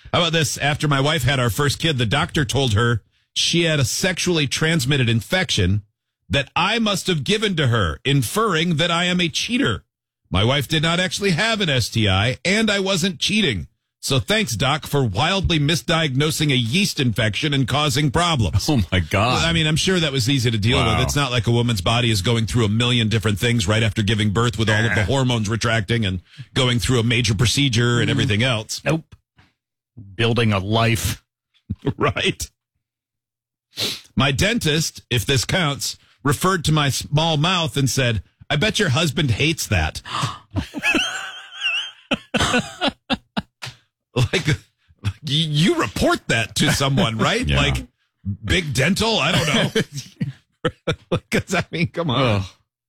How about this? After my wife had our first kid, the doctor told her she had a sexually transmitted infection that I must have given to her, inferring that I am a cheater. My wife did not actually have an STI, and I wasn't cheating. So thanks, Doc, for wildly misdiagnosing a yeast infection and causing problems. Oh, my God. Well, I mean, I'm sure that was easy to deal with. It's not like a woman's body is going through a million different things right after giving birth with all of the hormones retracting and going through a major procedure and everything else. Nope. Building a life. Right. My dentist, if this counts, referred to my small mouth and said, I bet your husband hates that. Like, you report that to someone, right? Yeah. Like, big dental? I don't know. Because, I mean, come on.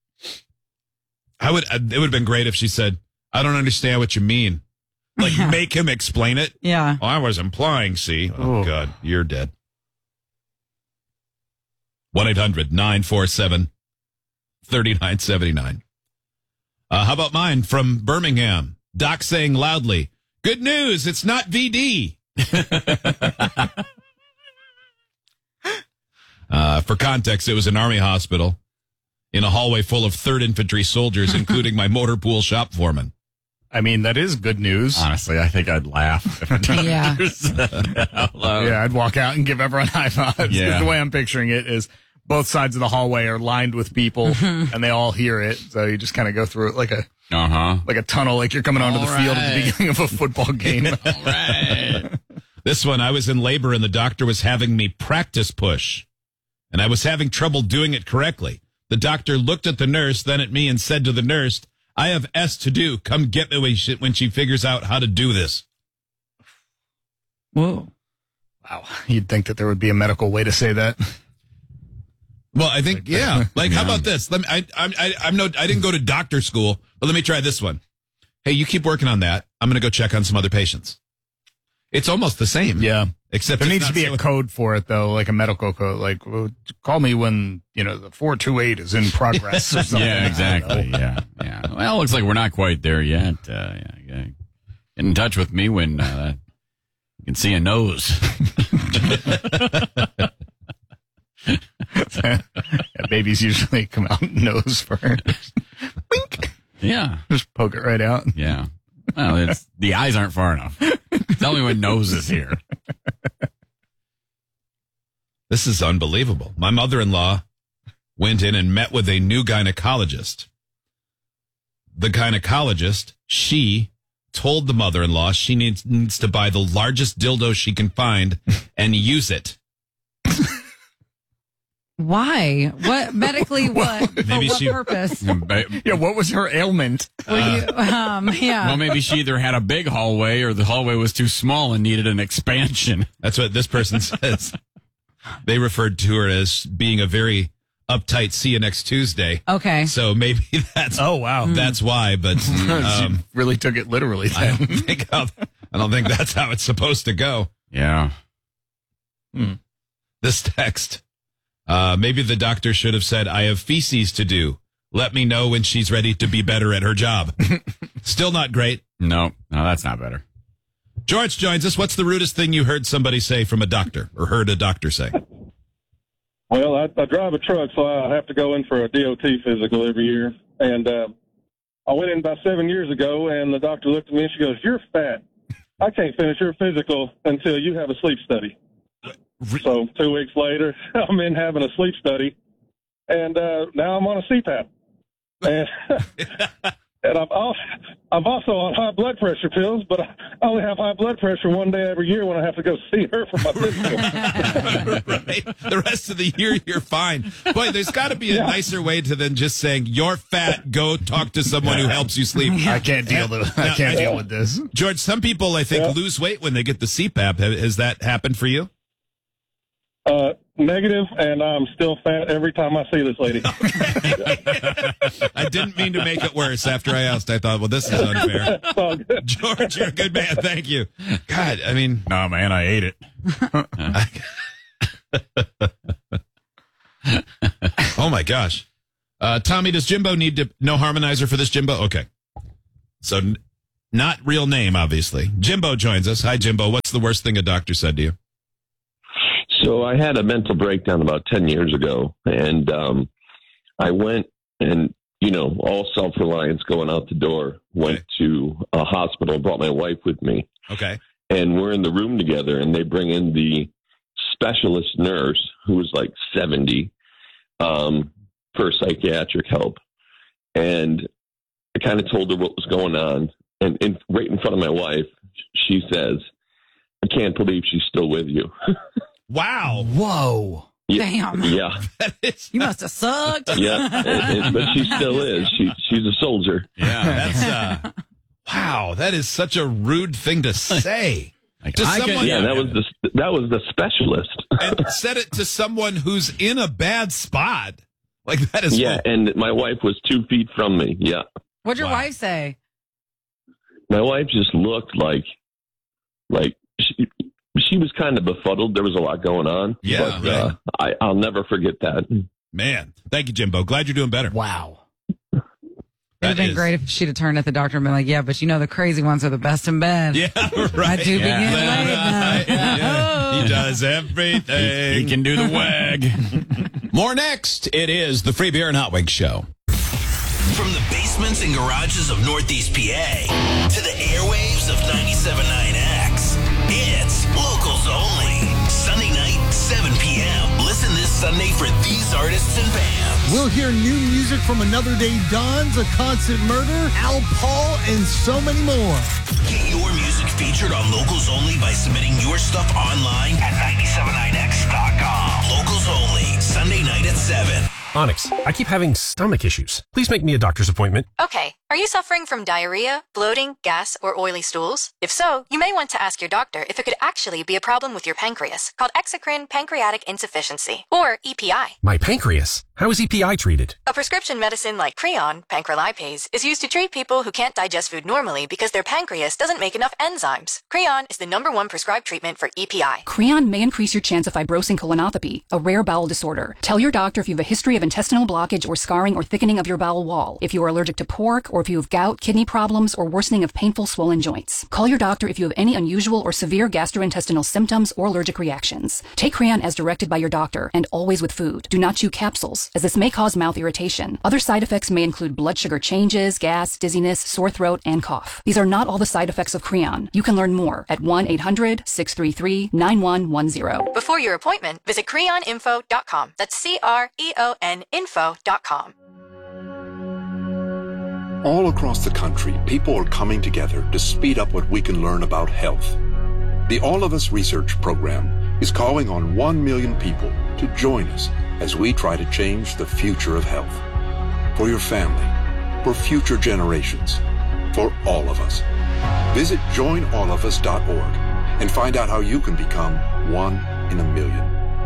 It would have been great if she said, I don't understand what you mean. Like, make him explain it. Yeah. Oh, I was implying, see. Oh, God, you're dead. 1-800-947-3979. How about mine from Birmingham? Doc saying loudly, good news, it's not VD. For context, it was an Army hospital in a hallway full of 3rd Infantry soldiers, including my motor pool shop foreman. I mean, that is good news. Honestly, I think I'd laugh. Yeah. Yeah, I'd walk out and give everyone high fives. Yeah. The way I'm picturing it is both sides of the hallway are lined with people, and they all hear it. So you just kind of go through it like a tunnel, like you're coming onto the field at the beginning of a football game. All right. This one, I was in labor and the doctor was having me practice push, and I was having trouble doing it correctly. The doctor looked at the nurse, then at me, and said to the nurse, I have S to do. Come get me when she figures out how to do this. Whoa. Wow. You'd think that there would be a medical way to say that. Well, I think, yeah. Like, how about this? Let me, I didn't go to doctor school, but let me try this one. Hey, you keep working on that. I'm going to go check on some other patients. It's almost the same. Yeah. Except there it's needs not to be so- a code for it, though, like a medical code. Like, well, call me when, the 428 is in progress or something. Yeah, exactly. Yeah. Well, it looks like we're not quite there yet. Get in touch with me when you can see a nose. Babies usually come out nose first. Wink. Yeah. Just poke it right out. Yeah. Well, the eyes aren't far enough. Tell me when nose is here. This is unbelievable. My mother-in-law went in and met with a new gynecologist. The gynecologist, she told the mother-in-law she needs to buy the largest dildo she can find and use it. Why? What medically? What? Maybe for what she- purpose? Yeah, what was her ailment? Yeah. Well, maybe she either had a big hallway or the hallway was too small and needed an expansion. That's what this person says. They referred to her as being a very uptight see you next Tuesday. Okay. So maybe that's wow. that's why, but She really took it literally I then. don't think that's how it's supposed to go. Yeah. This text. Maybe the doctor should have said, I have feces to do. Let me know when she's ready to be better at her job. Still not great. No, that's not better. George joins us. What's the rudest thing you heard somebody say from a doctor or heard a doctor say? Well, I drive a truck, so I have to go in for a DOT physical every year. And I went in about 7 years ago, and the doctor looked at me and she goes, you're fat. I can't finish your physical until you have a sleep study. So 2 weeks later, I'm in having a sleep study, and now I'm on a CPAP. And, and I'm also on high blood pressure pills, but I only have high blood pressure one day every year when I have to go see her for my physical. Right. The rest of the year, you're fine. Boy, there's got to be a nicer way to than just saying, you're fat, go talk to someone who helps you sleep. I can't deal with this. George, some people, I think, lose weight when they get the CPAP. Has that happened for you? Negative, and I'm still fat every time I see this lady. I didn't mean to make it worse after I asked. I thought, well, this is unfair. It's all good. George, you're a good man. Thank you. God, I mean. No, man, I ate it. Oh, my gosh. Tommy, does Jimbo need no harmonizer for this, Jimbo? Okay. So Not real name, obviously. Jimbo joins us. Hi, Jimbo. What's the worst thing a doctor said to you? So I had a mental breakdown about 10 years ago, and I went and, all self-reliance going out the door, went to a hospital, brought my wife with me. Okay. And we're in the room together, and they bring in the specialist nurse, who was like 70, for psychiatric help. And I kind of told her what was going on. And right in front of my wife, she says, "I can't believe she's still with you." Wow. Whoa. Damn. Yeah. You must have sucked. Yeah. But she still is. She's a soldier. Yeah. That's, wow. That is such a rude thing to say. That was the specialist. And said it to someone who's in a bad spot. Like that is. Yeah. And my wife was 2 feet from me. Yeah. What'd your wife say? My wife just looked like she was kind of befuddled. There was a lot going on. Yeah, but, right. I'll never forget that. Man, thank you, Jimbo. Glad you're doing better. Wow. It would have been great if she'd have turned at the doctor and been like, "Yeah, but the crazy ones are the best in bed." Yeah, right. I do begin late now. Yeah. He does everything. He can do the wag. More next. It is the Free Beer and Hot Wings Show. From the basements and garages of Northeast PA to the airwaves of 97.9X, it's Locals Only. Sunday night, 7 p.m. Listen this Sunday for these artists and bands. We'll hear new music from Another Day Dawns, A Constant Murder, Al Paul, and so many more. Get your music featured on Locals Only by submitting your stuff online at 979x.com. Locals Only, Sunday night at 7. Onyx, I keep having stomach issues. Please make me a doctor's appointment. Okay. Are you suffering from diarrhea, bloating, gas, or oily stools? If so, you may want to ask your doctor if it could actually be a problem with your pancreas, called exocrine pancreatic insufficiency, or EPI. My pancreas? How is EPI treated? A prescription medicine like Creon, pancrelipase, is used to treat people who can't digest food normally because their pancreas doesn't make enough enzymes. Creon is the #1 prescribed treatment for EPI. Creon may increase your chance of fibrosing colonopathy, a rare bowel disorder. Tell your doctor if you have a history of intestinal blockage or scarring or thickening of your bowel wall, if you are allergic to pork, or if you have gout, kidney problems, or worsening of painful swollen joints. Call your doctor if you have any unusual or severe gastrointestinal symptoms or allergic reactions. Take Creon as directed by your doctor, and always with food. Do not chew capsules, as this may cause mouth irritation. Other side effects may include blood sugar changes, gas, dizziness, sore throat, and cough. These are not all the side effects of Creon. You can learn more at 1-800-633-9110. Before your appointment, visit creoninfo.com. That's CREON info.com. All across the country, people are coming together to speed up what we can learn about health. The All of Us Research Program is calling on 1 million people to join us as we try to change the future of health. For your family, for future generations, for all of us. Visit joinallofus.org and find out how you can become 1 in a million.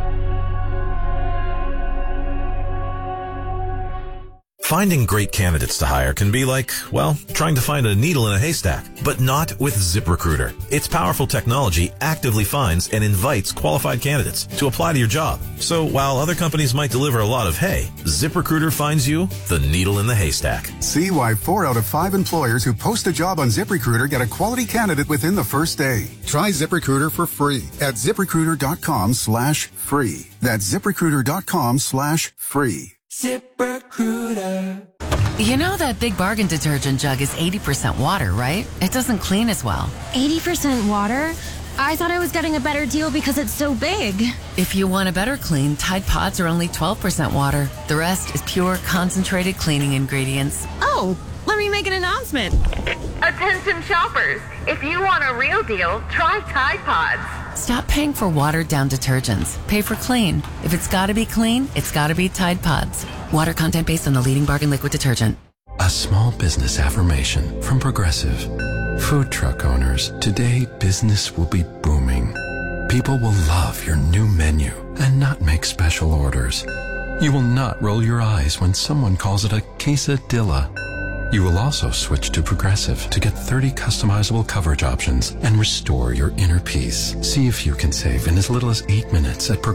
Finding great candidates to hire can be like, well, trying to find a needle in a haystack, but not with ZipRecruiter. Its powerful technology actively finds and invites qualified candidates to apply to your job. So while other companies might deliver a lot of hay, ZipRecruiter finds you the needle in the haystack. See why 4 out of 5 employers who post a job on ZipRecruiter get a quality candidate within the first day. Try ZipRecruiter for free at ZipRecruiter.com/free. That's ZipRecruiter.com/free. ZipRecruiter. You know that Big Bargain detergent jug is 80% water, right? It doesn't clean as well. 80% water? I thought I was getting a better deal because it's so big. If you want a better clean, Tide Pods are only 12% water. The rest is pure, concentrated cleaning ingredients. Oh, let me make an announcement. Attention shoppers, if you want a real deal, try Tide Pods. Stop paying for watered-down detergents. Pay for clean. If it's gotta be clean, it's gotta be Tide Pods. Water content based on the leading bargain liquid detergent. A small business affirmation from Progressive. Food truck owners, today business will be booming. People will love your new menu and not make special orders. You will not roll your eyes when someone calls it a quesadilla. You will also switch to Progressive to get 30 customizable coverage options and restore your inner peace. See if you can save in as little as 8 minutes at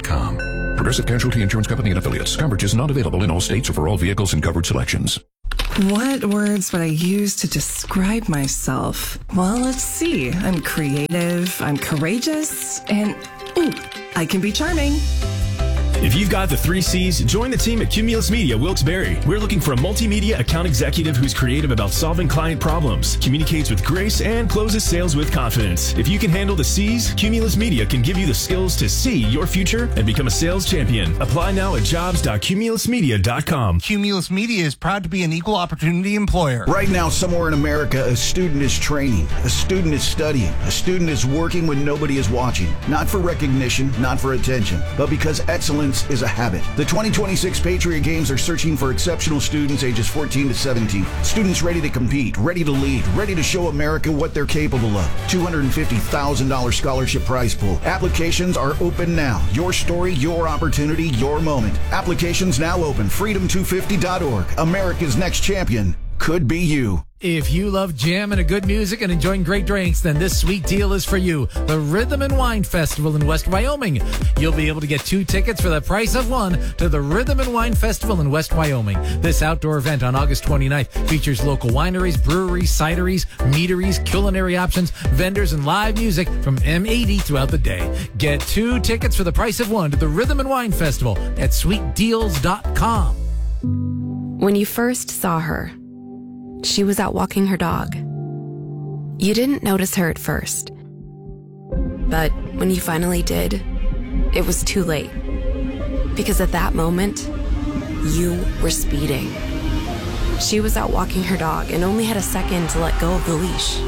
progressivecommercial.com. Progressive Casualty Insurance Company and Affiliates. Coverage is not available in all states or for all vehicles and covered selections. What words would I use to describe myself? Well, let's see. I'm creative, I'm courageous, and I can be charming. If you've got the 3 C's, join the team at Cumulus Media Wilkes-Barre. We're looking for a multimedia account executive who's creative about solving client problems, communicates with grace, and closes sales with confidence. If you can handle the C's, Cumulus Media can give you the skills to see your future and become a sales champion. Apply now at jobs.cumulusmedia.com. Cumulus Media is proud to be an equal opportunity employer. Right now, somewhere in America, a student is training, a student is studying, a student is working when nobody is watching. Not for recognition, not for attention, but because excellence is a habit. The 2026 Patriot Games are searching for exceptional students ages 14 to 17. Students ready to compete, ready to lead, ready to show America what they're capable of. $250,000 scholarship prize pool. Applications are open now. Your story, your opportunity, your moment. Applications now open. Freedom250.org. America's next champion could be you. If you love jamming and good music and enjoying great drinks, then this sweet deal is for you. The Rhythm and Wine Festival in West Wyoming. You'll be able to get 2 tickets for the price of 1 to the Rhythm and Wine Festival in West Wyoming. This outdoor event on August 29th features local wineries, breweries, cideries, meaderies, culinary options, vendors, and live music from M80 throughout the day. Get 2 tickets for the price of 1 to the Rhythm and Wine Festival at sweetdeals.com. When you first saw her, she was out walking her dog. You didn't notice her at first. But when you finally did, it was too late. Because at that moment, you were speeding. She was out walking her dog and only had a second to let go of the leash.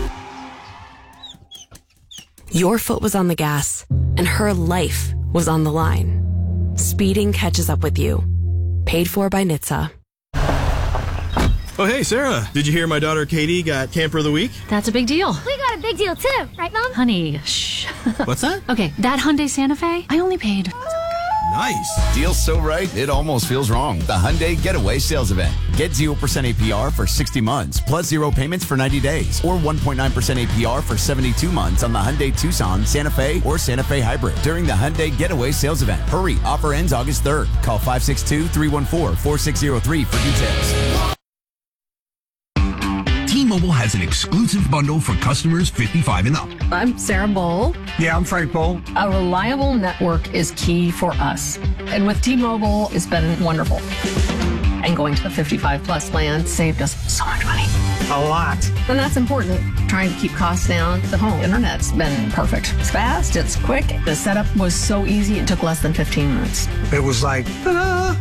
Your foot was on the gas, and her life was on the line. Speeding catches up with you. Paid for by NHTSA. Oh, hey, Sarah. Did you hear my daughter Katie got Camper of the Week? That's a big deal. We got a big deal too, right, Mom? Honey, shh. What's that? Okay, that Hyundai Santa Fe, I only paid. Nice. Deal's so right, it almost feels wrong. The Hyundai Getaway Sales Event. Get 0% APR for 60 months, plus 0 payments for 90 days, or 1.9% APR for 72 months on the Hyundai Tucson, Santa Fe, or Santa Fe Hybrid during the Hyundai Getaway Sales Event. Hurry, offer ends August 3rd. Call 562-314-4603 for details. T-Mobile has an exclusive bundle for customers 55 and up. I'm Sarah Bowl. Yeah, I'm Frank Bowl. A reliable network is key for us. And with T-Mobile, it's been wonderful. And going to the 55 plus plan saved us so much money. A lot. And that's important. Trying to keep costs down. The home internet's been perfect. It's fast, it's quick. The setup was so easy, it took less than 15 minutes. It was like, ta-da!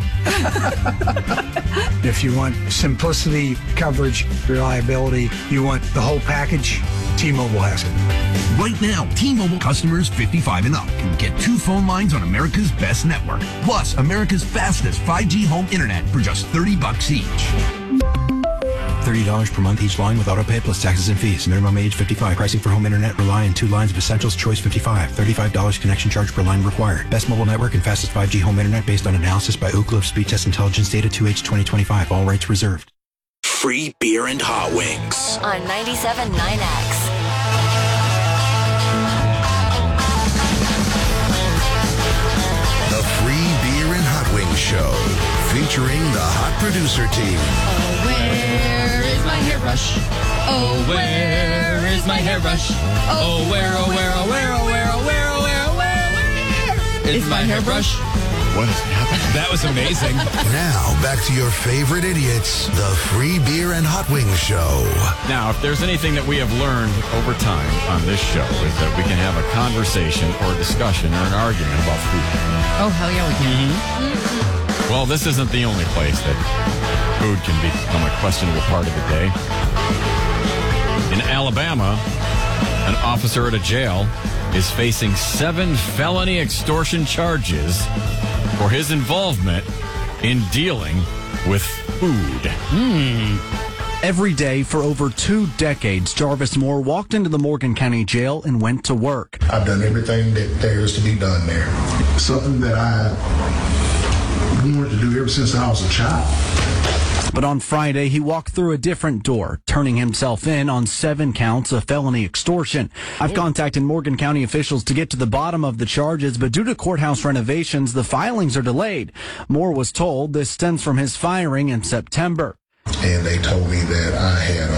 If you want simplicity, coverage, reliability, you want the whole package, T-Mobile has it. Right now, T-Mobile customers 55 and up can get 2 phone lines on America's best network, plus America's fastest 5G home internet for just $30 each. $30 per month each line with auto pay plus taxes and fees. Minimum age 55. Pricing for home internet rely on 2 lines of Essentials Choice 55. $35 connection charge per line required. Best mobile network and fastest 5G home internet based on analysis by Ookla of Speed Test Intelligence data 2H 2025. All rights reserved. Free beer and hot wings on 97.9X. The Free Beer and Hot Wings Show, featuring the hot producer team. Oh, where is my hairbrush? Oh, where is my hairbrush? Oh, where, oh, where, oh, where, oh, where, oh, where, oh, where, oh, where is my hairbrush? What is happening? That was amazing. Now, back to your favorite idiots, the Free Beer and Hot Wings Show. Now, if there's anything that we have learned over time on this show is that we can have a conversation or a discussion or an argument about food. Oh, hell yeah, we can. Mm-hmm. Well, this isn't the only place that food can become a questionable part of the day. In Alabama, an officer at a jail is facing 7 felony extortion charges for his involvement in dealing with food. Every day for over 2 decades, Jarvis Moore walked into the Morgan County Jail and went to work. I've done everything that there is to be done there. Something that I wanted to do ever since I was a child. But on Friday, he walked through a different door, turning himself in on 7 counts of felony extortion. I've contacted Morgan County officials to get to the bottom of the charges, but due to courthouse renovations, the filings are delayed. Moore was told this stems from his firing in September. and they told me that I had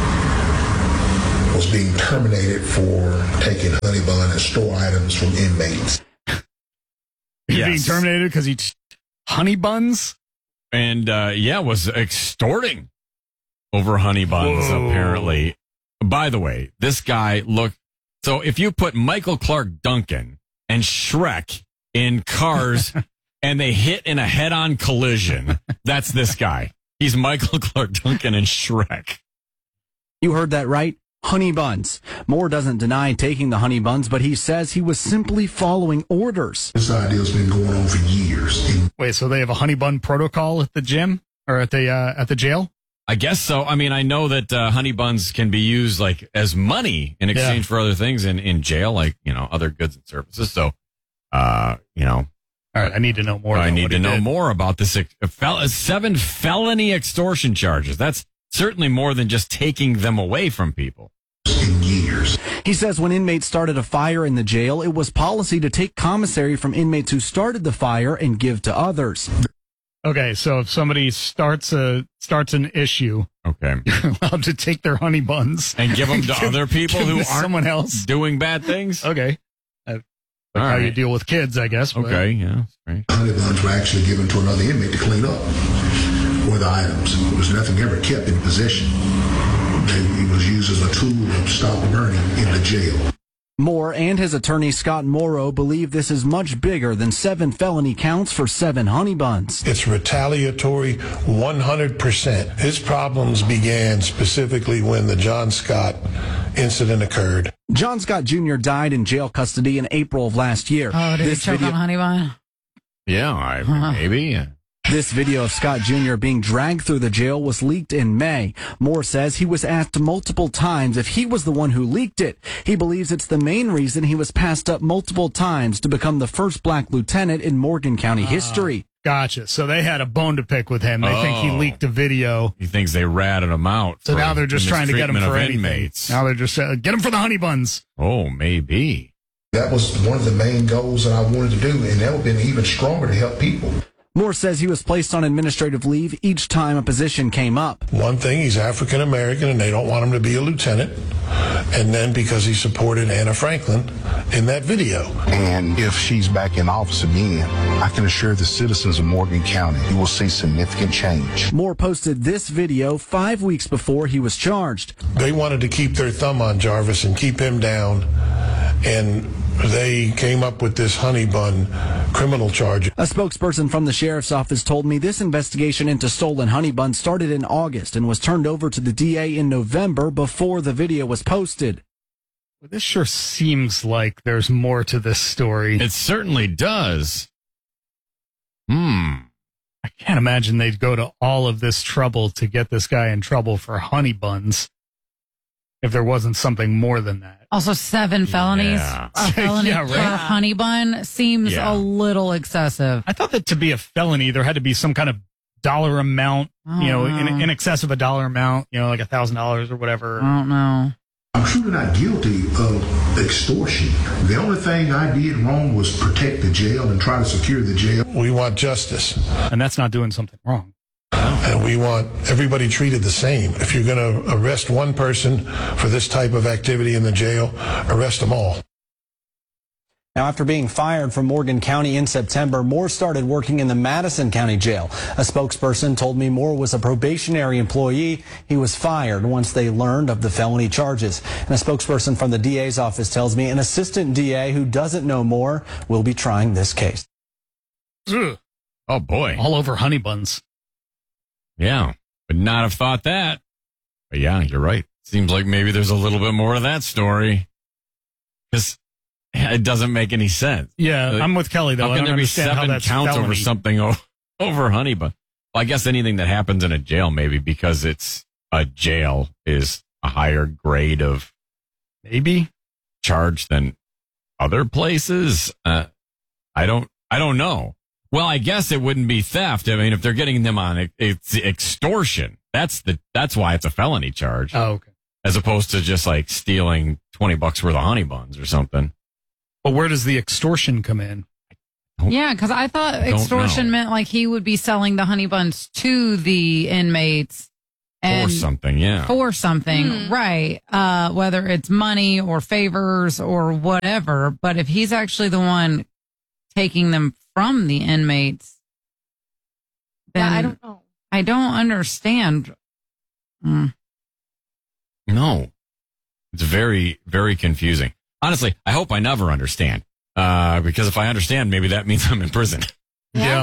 was being terminated for taking honey bun and store items from inmates. He's being terminated because he honey buns? And, was extorting over honey buns, apparently. By the way, this guy so if you put Michael Clark Duncan and Shrek in cars and they hit in a head-on collision, that's this guy. He's Michael Clark Duncan and Shrek. You heard that right. Honey buns. Moore doesn't deny taking the honey buns, but he says he was simply following orders. This idea's been going on for years. Wait, so they have a honey bun protocol at the gym or at the jail? I guess so. I mean, I know that honey buns can be used like as money in exchange for other things in jail, like, other goods and services. So, All right, I need to know more. I need to know more about this 7 felony extortion charges. That's certainly more than just taking them away from people. In years. He says when inmates started a fire in the jail, it was policy to take commissary from inmates who started the fire and give to others. Okay, so if somebody starts an issue, you're allowed to take their honey buns and give them to other people who aren't someone else doing bad things. Okay, how you deal with kids, I guess. Okay, yeah, right. Honey buns were actually given to another inmate to clean up, or the items. There was nothing ever kept in possession. It was used as a tool to stop burning in the jail. Moore and his attorney Scott Morrow believe this is much bigger than 7 felony counts for 7 honey buns. It's retaliatory 100%. His problems began specifically when the John Scott incident occurred. John Scott Jr. died in jail custody in April of last year. Oh, did he choke on honey bun? Yeah, maybe. This video of Scott Jr. being dragged through the jail was leaked in May. Moore says he was asked multiple times if he was the one who leaked it. He believes it's the main reason he was passed up multiple times to become the first black lieutenant in Morgan County history. Gotcha. So they had a bone to pick with him. They think he leaked a video. He thinks they ratted him out. So now they're just trying to get him for anything. Inmates. Now they're just get him for the honey buns. Oh, maybe. That was one of the main goals that I wanted to do, and that would have been even stronger to help people. Moore says he was placed on administrative leave each time a position came up. One thing, he's African American, and they don't want him to be a lieutenant. And then because he supported Anna Franklin in that video. And if she's back in office again, I can assure the citizens of Morgan County you will see significant change. Moore posted this video 5 weeks before he was charged. They wanted to keep their thumb on Jarvis and keep him down, and they came up with this honey bun criminal charge. A spokesperson from the sheriff's office told me this investigation into stolen honey buns started in August and was turned over to the DA in November before the video was posted. Well, this sure seems like there's more to this story. It certainly does. I can't imagine they'd go to all of this trouble to get this guy in trouble for honey buns if there wasn't something more than that. Also, 7 felonies. Yeah. A felony Yeah, right. for a honey bun seems a little excessive. I thought that to be a felony, there had to be some kind of dollar amount, in excess of a dollar amount, like $1,000 or whatever. I don't know. I'm truly not guilty of extortion. The only thing I did wrong was protect the jail and try to secure the jail. We want justice. And that's not doing something wrong. And we want everybody treated the same. If you're going to arrest one person for this type of activity in the jail, arrest them all. Now, after being fired from Morgan County in September, Moore started working in the Madison County Jail. A spokesperson told me Moore was a probationary employee. He was fired once they learned of the felony charges. And a spokesperson from the DA's office tells me an assistant DA who doesn't know Moore will be trying this case. Oh, boy. All over honey buns. Yeah, would not have thought that. But yeah, you're right. Seems like maybe there's a little bit more to that story. Because it doesn't make any sense. Yeah, I'm with Kelly, though. How can there be 7 counts over something over honey bun? Well, I guess anything that happens in a jail, maybe because it's a jail, is a higher grade of maybe charge than other places. I don't know. Well, I guess it wouldn't be theft. I mean, if they're getting them on it's extortion. That's why it's a felony charge. Oh, okay. As opposed to just like stealing $20 worth of honey buns or something. But where does the extortion come in? Yeah, because I thought extortion meant like he would be selling the honey buns to the inmates For something, yeah. For something, right. Whether it's money or favors or whatever. But if he's actually the one taking them from the inmates, then I don't know. I don't understand. No. It's very, very confusing. Honestly, I hope I never understand. Because if I understand, maybe that means I'm in prison. Yeah.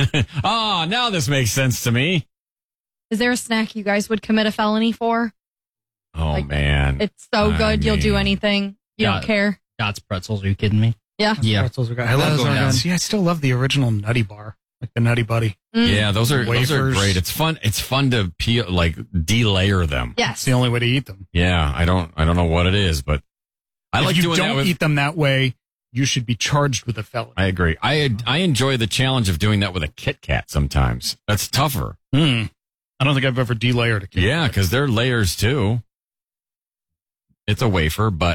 Oh, now this makes sense to me. Is there a snack you guys would commit a felony for? Oh, man. It's so good. You'll do anything. You don't care. Dots pretzels. Are you kidding me? Yeah. Pretzels are good. I love Those are good. See, I still love the original Nutty Bar, like the Nutty Buddy. Yeah, those are Wafers. great. It's fun. It's fun to peel, like delayer them. Yes. It's the only way to eat them. Yeah, I don't know what it is, but I if like you doing that don't with. eat them that way, you should be charged with a felony. I agree. I enjoy the challenge of doing that with a Kit Kat sometimes. That's tougher. I don't think I've ever delayered a Kit Kat. Yeah, because they're layers too. It's a wafer, but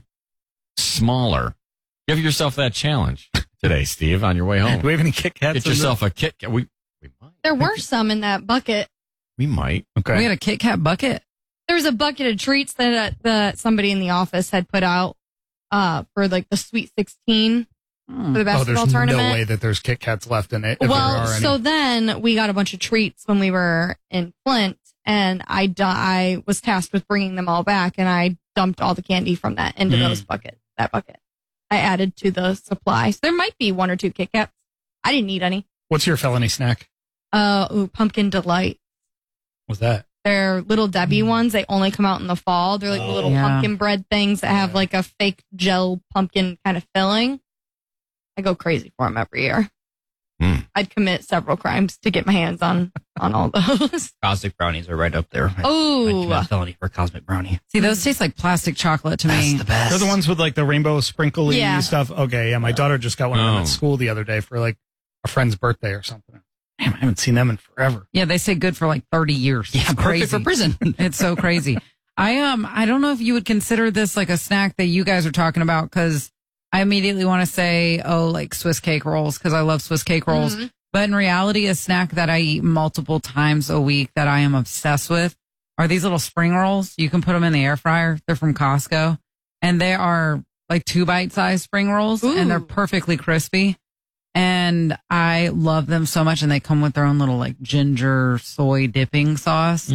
smaller. Give yourself that challenge today, Steve, on your way home. Do we have any Kit Kats? Get yourself a Kit Kat. There were some in that bucket. We might. Okay. We had a Kit Kat bucket. There was a bucket of treats that somebody in the office had put out for like the Sweet 16 for the basketball there's tournament. no way that there's Kit Kats left in it. If Well, there are any. so then we got a bunch of treats when we were in Flint, and I was tasked with bringing them all back, and I dumped all the candy from that into that bucket. I added to the supply. So there might be 1 or 2 Kit Kats. I didn't eat any. What's your felony snack? Pumpkin Delight. What's that? They're Little Debbie ones. They only come out in the fall. They're like little pumpkin bread things that have like a fake gel pumpkin kind of filling. I go crazy for them every year. I'd commit several crimes to get my hands on all those. Cosmic brownies are right up there. Oh. I'd commit a felony for cosmic brownie. See, those taste like plastic chocolate to me. That's the best. They're the ones with like the rainbow sprinkly Yeah. stuff. Okay, yeah. My daughter just got one of them at school the other day for like a friend's birthday or something. Damn, I haven't seen them in forever. Yeah, they say good for like 30 years. Yeah, It's perfect crazy. for prison. It's so crazy. I don't know if you would consider this like a snack that you guys are talking about, because I immediately want to say, like Swiss cake rolls, because I love Swiss cake rolls. But in reality, a snack that I eat multiple times a week that I am obsessed with are these little spring rolls. You can put them in the air fryer. They're from Costco, and they are like 2 bite-sized spring rolls, and they're perfectly crispy. And I love them so much, and they come with their own little like ginger soy dipping sauce.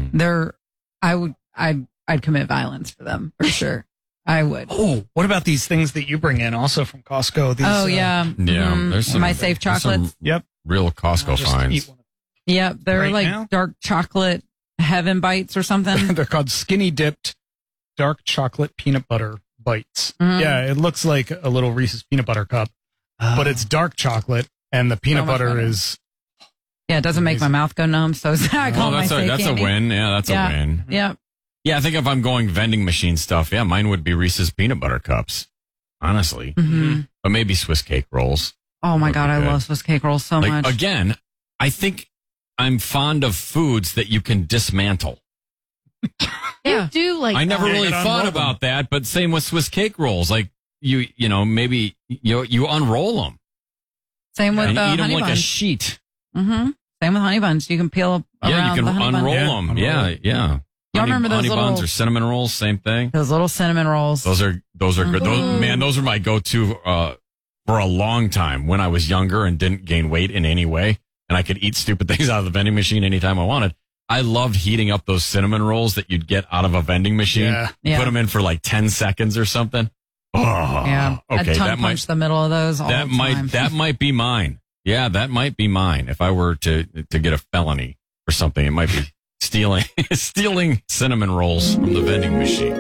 I'd commit violence for them for sure. I would. Oh, what about these things that you bring in also from Costco? These, Yeah, there's some My safe there's some chocolates. Yep. Real Costco finds. Yep, they're Right like now? dark chocolate heaven bites or something. They're called skinny dipped dark chocolate peanut butter bites. Mhm. Yeah, it looks like a little Reese's peanut butter cup, but it's dark chocolate, and the peanut So much butter better. is. Yeah, it doesn't make my mouth go numb, so I call Oh, my safe that's candy. a win. Yeah, that's Yeah. a win. Yep. Yeah, I think if I'm going vending machine stuff, mine would be Reese's peanut butter cups, honestly. Mhm. But maybe Swiss cake rolls. Oh my Would be God, I good. love Swiss cake rolls so Like, much. again, I think I'm fond of foods that you can dismantle. You do like I never that. really thought about that, but same with Swiss cake rolls. Like you know, maybe you unroll them. Same with and eat them honey like a buns. sheet. Mm-hmm. Same with honey buns. You can peel Yeah, around you the can honey unroll bun. them. Yeah. Y'all remember those honey little- buns or cinnamon rolls? Same thing. Those little cinnamon rolls. Those are good. Mhm. Those are my go-to for a long time when I was younger and didn't gain weight in any way, and I could eat stupid things out of the vending machine anytime I wanted. I loved heating up those cinnamon rolls that you'd get out of a vending machine. Yeah. Yeah. Put them in for like 10 seconds or something. Oh, Yeah. okay. I'd tongue That punch might the middle of those all that the time. might be mine. Yeah, that might be mine. If I were to get a felony or something, it might be stealing cinnamon rolls from the vending machine.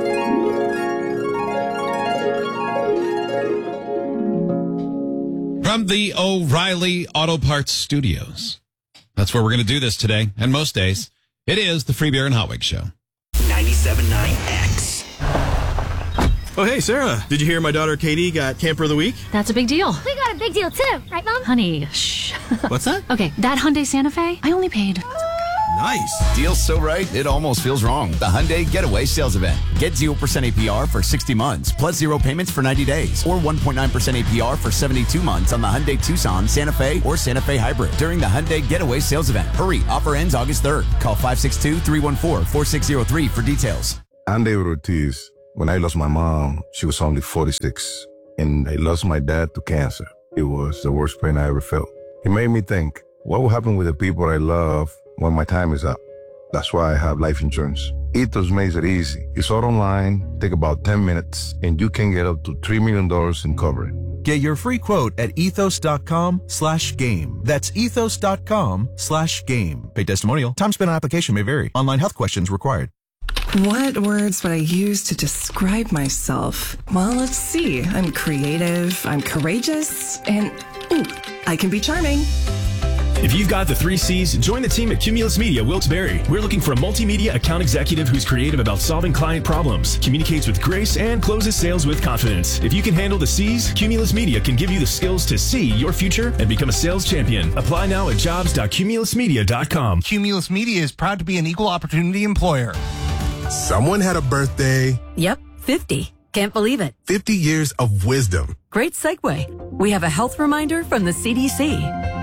From the O'Reilly Auto Parts Studios. That's where we're going to do this today, and most days. It is the Free Beer and Hot Wig Show. 97.9X. Oh, hey, Sarah. Did you hear my daughter Katie got Camper of the Week? That's a big deal. We got a big deal too, right, Mom? Honey, shh. What's that? Okay, that Hyundai Santa Fe, I only paid Nice. Deal's so right, it almost feels wrong. The Hyundai Getaway Sales Event. Get 0% APR for 60 months, plus 0 payments for 90 days, or 1.9% APR for 72 months on the Hyundai Tucson, Santa Fe, or Santa Fe Hybrid during the Hyundai Getaway Sales Event. Hurry, offer ends August 3rd. Call 562-314-4603 for details. I'm David Ortiz. When I lost my mom, she was only 46, and I lost my dad to cancer. It was the worst pain I ever felt. It made me think, what will happen with the people I love when my time is up? That's why I have life insurance. Ethos makes it easy. It's all online, take about 10 minutes, and you can get up to $3 million in coverage. Get your free quote at ethos.com/game. That's ethos.com/game. Pay testimonial. Time spent on application may vary. Online health questions required. What words would I use to describe myself? Well, let's see. I'm creative, I'm courageous, and I can be charming. If you've got the 3 C's, join the team at Cumulus Media Wilkes-Barre. We're looking for a multimedia account executive who's creative about solving client problems, communicates with grace, and closes sales with confidence. If you can handle the C's, Cumulus Media can give you the skills to see your future and become a sales champion. Apply now at jobs.cumulusmedia.com. Cumulus Media is proud to be an equal opportunity employer. Someone had a birthday. Yep, 50. Can't believe it. 50 years of wisdom. Great segue. We have a health reminder from the CDC.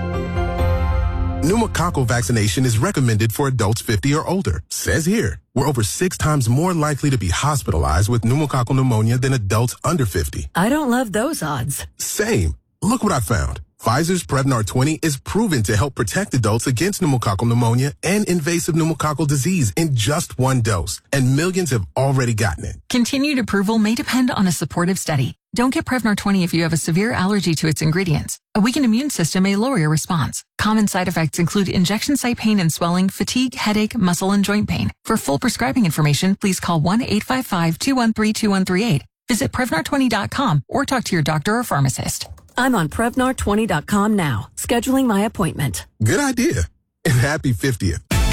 Pneumococcal vaccination is recommended for adults 50 or older. Says here, we're over 6 times more likely to be hospitalized with pneumococcal pneumonia than adults under 50. I don't love those odds. Same. Look what I found. Pfizer's Prevnar 20 is proven to help protect adults against pneumococcal pneumonia and invasive pneumococcal disease in just 1 dose, and millions have already gotten it. Continued approval may depend on a supportive study. Don't get Prevnar 20 if you have a severe allergy to its ingredients. A weakened immune system may lower your response. Common side effects include injection site pain and swelling, fatigue, headache, muscle, and joint pain. For full prescribing information, please call 1-855-213-2138. Visit Prevnar20.com or talk to your doctor or pharmacist. I'm on Prevnar20.com now, scheduling my appointment. Good idea. And happy 50th.